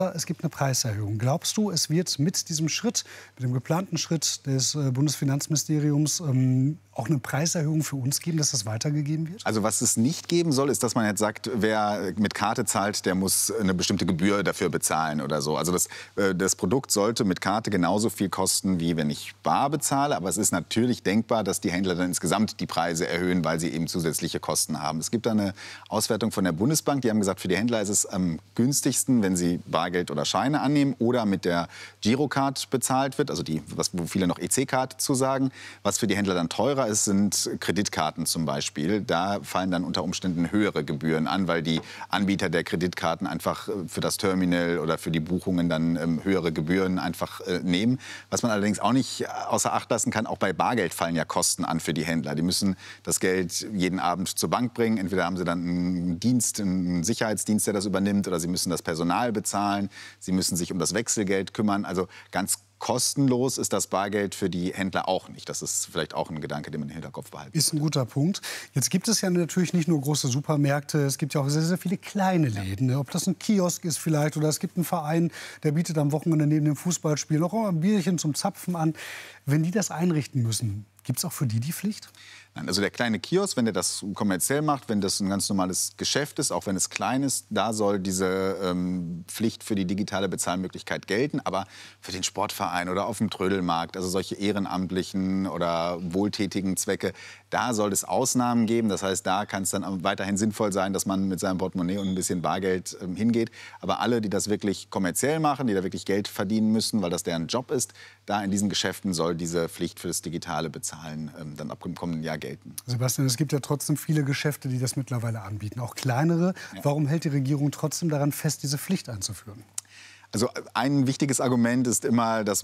Es gibt eine Preiserhöhung. Glaubst du, es wird mit diesem Schritt, mit dem geplanten Schritt des Bundesfinanzministeriums auch eine Preiserhöhung für uns geben, dass das weitergegeben wird? Also was es nicht geben soll, ist, dass man jetzt sagt, wer mit Karte zahlt, der muss eine bestimmte Gebühr dafür bezahlen oder so. Also das Produkt sollte mit Karte genauso viel kosten, wie wenn ich bar bezahle. Aber es ist natürlich denkbar, dass die Händler dann insgesamt die Preise erhöhen, weil sie eben zusätzliche Kosten haben. Es gibt da eine Auswertung von der Bundesbank. Die haben gesagt, für die Händler ist es am günstigsten, wenn sie Bargeld oder Scheine annehmen oder mit der Girocard bezahlt wird, also wo viele noch EC-Card zu sagen. Was für die Händler dann teurer ist, sind Kreditkarten zum Beispiel. Da fallen dann unter Umständen höhere Gebühren an, weil die Anbieter der Kreditkarten einfach für das Terminal oder für die Buchungen dann höhere Gebühren einfach nehmen. Was man allerdings auch nicht außer Acht lassen kann, auch bei Bargeld fallen ja Kosten an für die Händler. Die müssen das Geld jeden Abend zur Bank bringen. Entweder haben sie dann einen Dienst, einen Sicherheitsdienst, der das übernimmt, oder sie müssen das Personal bezahlen. Sie müssen sich um das Wechselgeld kümmern. Also ganz kostenlos ist das Bargeld für die Händler auch nicht. Das ist vielleicht auch ein Gedanke, den man im Hinterkopf behalten Ist ein guter Punkt. Jetzt gibt es ja natürlich nicht nur große Supermärkte, es gibt ja auch sehr, sehr viele kleine Läden. Ne? Ob das ein Kiosk ist vielleicht oder es gibt einen Verein, der bietet am Wochenende neben dem Fußballspiel noch ein Bierchen zum Zapfen an. Wenn die das einrichten müssen, gibt es auch für die Pflicht? Nein, also der kleine Kiosk, wenn der das kommerziell macht, wenn das ein ganz normales Geschäft ist, auch wenn es klein ist, da soll diese Pflicht für die digitale Bezahlmöglichkeit gelten. Aber für den Sportverein oder auf dem Trödelmarkt, also solche ehrenamtlichen oder wohltätigen Zwecke, da soll es Ausnahmen geben. Das heißt, da kann es dann weiterhin sinnvoll sein, dass man mit seinem Portemonnaie und ein bisschen Bargeld hingeht. Aber alle, die das wirklich kommerziell machen, die da wirklich Geld verdienen müssen, weil das deren Job ist, da in diesen Geschäften soll diese Pflicht für das digitale Bezahlen dann ab dem kommenden Jahr gelten. Sebastian, es gibt ja trotzdem viele Geschäfte, die das mittlerweile anbieten, auch kleinere. Ja. Warum hält die Regierung trotzdem daran fest, diese Pflicht einzuführen? Also ein wichtiges Argument ist immer, dass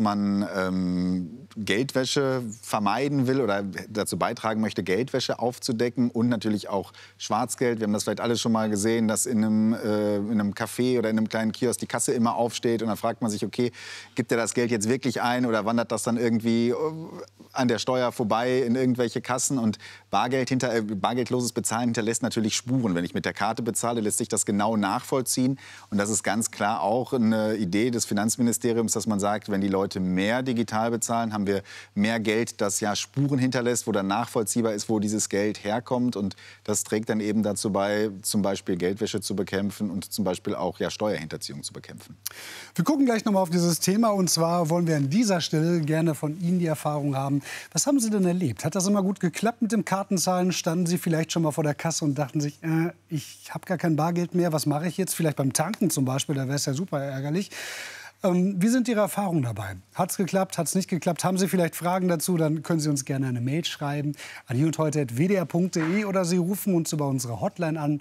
man Geldwäsche vermeiden will oder dazu beitragen möchte, Geldwäsche aufzudecken und natürlich auch Schwarzgeld. Wir haben das vielleicht alle schon mal gesehen, dass in einem Café oder in einem kleinen Kiosk die Kasse immer aufsteht und dann fragt man sich, okay, gibt er das Geld jetzt wirklich ein oder wandert das dann irgendwie an der Steuer vorbei in irgendwelche Kassen? Und bargeldloses Bezahlen hinterlässt natürlich Spuren. Wenn ich mit der Karte bezahle, lässt sich das genau nachvollziehen und das ist ganz klar auch eine Idee des Finanzministeriums, dass man sagt, wenn die Leute mehr digital bezahlen, haben wir mehr Geld, das ja Spuren hinterlässt, wo dann nachvollziehbar ist, wo dieses Geld herkommt. Und das trägt dann eben dazu bei, zum Beispiel Geldwäsche zu bekämpfen und zum Beispiel auch Steuerhinterziehung zu bekämpfen. Wir gucken gleich noch mal auf dieses Thema. Und zwar wollen wir an dieser Stelle gerne von Ihnen die Erfahrung haben. Was haben Sie denn erlebt? Hat das immer gut geklappt mit dem Kartenzahlen? Standen Sie vielleicht schon mal vor der Kasse und dachten sich, ich habe gar kein Bargeld mehr, was mache ich jetzt? Vielleicht beim Tanken zum Beispiel, da wäre es ja super ärgerlich. Wie sind Ihre Erfahrungen dabei? Hat es geklappt, hat es nicht geklappt? Haben Sie vielleicht Fragen dazu? Dann können Sie uns gerne eine Mail schreiben an hierundheute@wdr.de oder Sie rufen uns über unsere Hotline an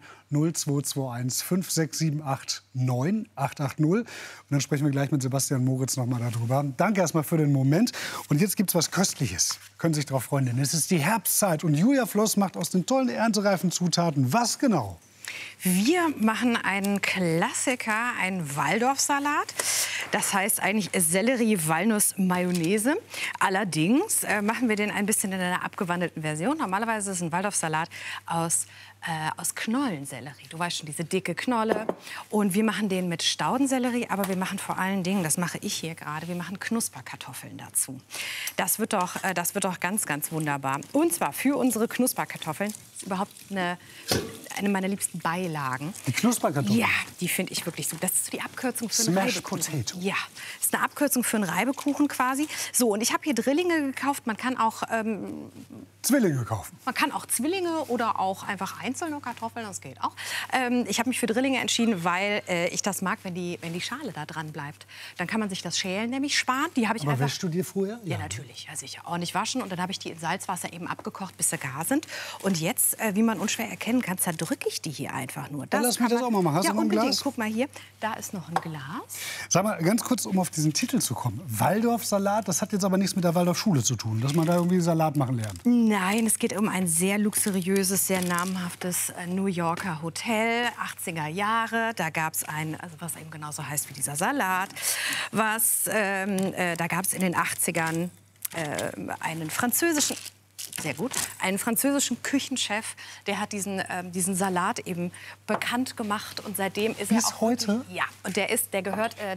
0221 5678 9880. Und dann sprechen wir gleich mit Sebastian Moritz noch mal darüber. Danke erstmal für den Moment. Und jetzt gibt es was Köstliches. Können Sie sich darauf freuen, denn es ist die Herbstzeit und Julia Floss macht aus den tollen erntereifen Zutaten was genau? Wir machen einen Klassiker, einen Waldorfsalat. Das heißt eigentlich Sellerie-Walnuss-Mayonnaise. Allerdings machen wir den ein bisschen in einer abgewandelten Version. Normalerweise ist ein Waldorfsalat aus Knollensellerie. Du weißt schon, diese dicke Knolle. Und wir machen den mit Staudensellerie, aber wir machen vor allen Dingen, das mache ich hier gerade, wir machen Knusperkartoffeln dazu. Das wird doch ganz, ganz wunderbar. Und zwar für unsere Knusperkartoffeln ist überhaupt eine meiner liebsten Beilagen. Die Knusperkartoffeln? Ja, die finde ich wirklich super. Das ist so die Abkürzung für einen Smashed Reibekuchen. Potato. Ja, das ist eine Abkürzung für einen Reibekuchen quasi. So, und ich habe hier Drillinge gekauft. Man kann auch Zwillinge kaufen. Man kann auch Zwillinge oder auch einfach einzelne Kartoffeln, das geht auch. Ich habe mich für Drillinge entschieden, weil ich das mag, wenn die Schale da dran bleibt. Dann kann man sich das Schälen nämlich sparen. Die habe ich Aber wäschst du dir vorher? Ja, natürlich, ja, sicher. Ordentlich waschen und dann habe ich die in Salzwasser eben abgekocht, bis sie gar sind. Und jetzt, wie man unschwer erkennen kann, zerdrücke ich die hier einfach nur. Lass mich das auch mal machen. Hast du noch ein Glas? Guck mal hier, da ist noch ein Glas. Sag mal, ganz kurz, um auf diesen Titel zu kommen. Waldorfsalat, das hat jetzt aber nichts mit der Waldorfschule zu tun, dass man da irgendwie Salat machen lernt. Nein, es geht um ein sehr luxuriöses, sehr namhaftes New Yorker Hotel, 80er Jahre. Da gab es was eben genauso heißt wie dieser Salat. Da gab es in den 80ern einen französischen Sehr gut. Einen französischen Küchenchef, der hat diesen Salat eben bekannt gemacht und seitdem ist Bis er auch heute? Ja, und der gehört